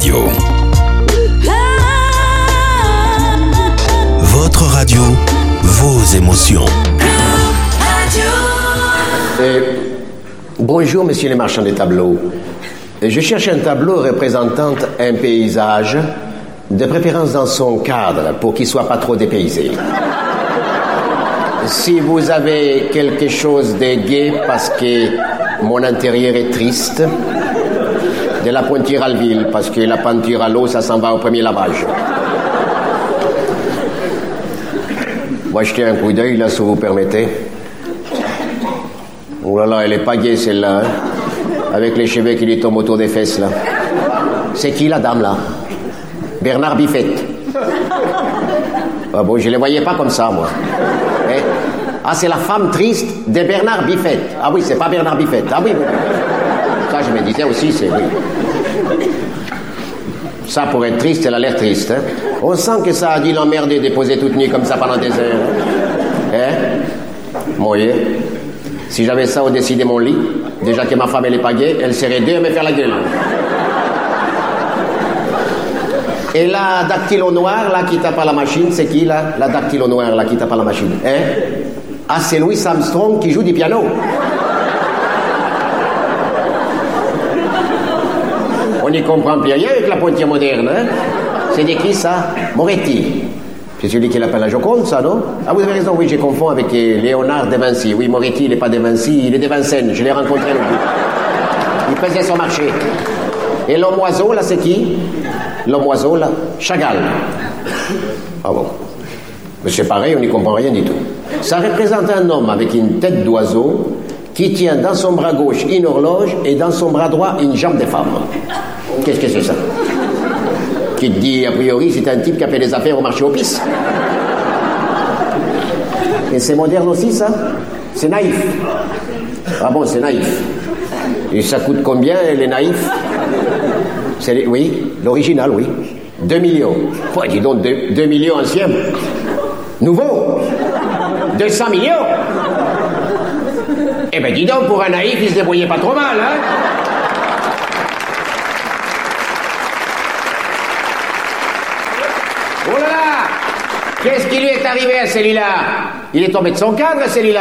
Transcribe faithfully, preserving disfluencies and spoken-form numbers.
Radio. Votre radio, vos émotions. Euh, bonjour, messieurs les marchands de tableaux. Je cherche un tableau représentant un paysage, de préférence dans son cadre, pour qu'il ne soit pas trop dépaysé. Si vous avez quelque chose de gai, parce que mon intérieur est triste, de la peinture à l'huile, parce que la peinture à l'eau, ça s'en va au premier lavage. On va jeter un coup d'œil, là, si vous permettez. Oh là là, elle est pas gaie, celle-là, hein, avec les cheveux qui lui tombent autour des fesses, là. C'est qui, la dame, là? Bernard Biffette. Ah bon, je ne les voyais pas comme ça, moi. Eh? Ah, c'est la femme triste de Bernard Biffette. Ah oui, c'est pas Bernard Biffette. Ah oui, oui. Ça, je me disais aussi, c'est... Oui. Ça, pour être triste, elle a l'air triste, hein. On sent que ça a dû l'emmerder de poser toute nuit comme ça pendant des heures. Hein? Moyen. Si j'avais ça au-dessus de mon lit, déjà que ma femme, elle est pas gaie, elle serait deux à me faire la gueule. Et la dactylo noire, là, qui tape à la machine, c'est qui, là? La dactylo noire, là, qui tape à la machine. Hein? Ah, c'est Louis Armstrong qui joue du piano. On n'y comprend plus rien avec la pointure moderne, hein? C'est de qui, ça? Moretti. C'est celui qui l'appelle la Joconde, ça, non? Ah, vous avez raison, oui, je confonds avec euh, Léonard de Vinci. Oui, Moretti, il n'est pas de Vinci, il est de Vincennes. Je l'ai rencontré, non plus. Il faisait son marché. Et l'homme oiseau, là, c'est qui? L'homme oiseau, là? Chagall. Ah bon. Mais c'est pareil, on n'y comprend rien du tout. Ça représente un homme avec une tête d'oiseau qui tient dans son bras gauche une horloge et dans son bras droit une jambe de femme. Qu'est-ce que c'est ça? Qui te dit, a priori, c'est un type qui a fait des affaires au marché aux pistes. Et c'est moderne aussi, ça? C'est naïf. Ah bon, c'est naïf. Et ça coûte combien, les naïfs? C'est les... Oui, l'original, oui. Deux millions. Ouais, dis donc, deux, deux millions anciens. Nouveau. deux cents millions. Eh ben, dis donc, pour un naïf, il se débrouillait pas trop mal, hein? Oh là là! Qu'est-ce qui lui est arrivé à celui-là? Il est tombé de son cadre, celui-là.